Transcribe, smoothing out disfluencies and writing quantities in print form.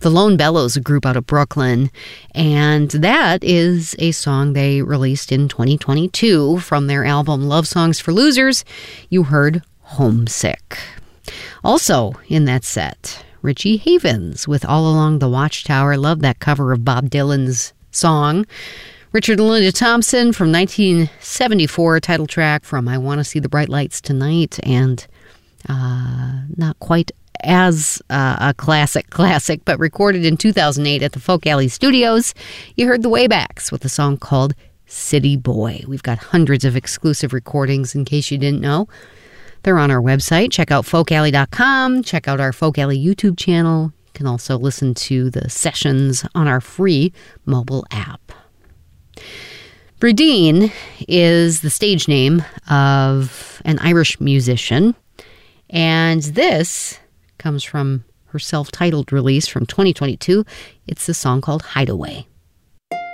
The Lone Bellows, a group out of Brooklyn, and that is a song they released in 2022 from their album Love Songs for Losers. You heard Homesick. Also in that set, Richie Havens with All Along the Watchtower. Love that cover of Bob Dylan's song. Richard and Linda Thompson from 1974, title track from I Want to See the Bright Lights Tonight, and not quite as a classic, but recorded in 2008 at the Folk Alley Studios. You heard the Waybacks with a song called City Boy. We've got hundreds of exclusive recordings in case you didn't know. They're on our website. Check out folkalley.com. Check out our Folk Alley YouTube channel. You can also listen to the sessions on our free mobile app. Bradeen is the stage name of an Irish musician, and this comes from her self-titled release from 2022. It's the song called Hideaway.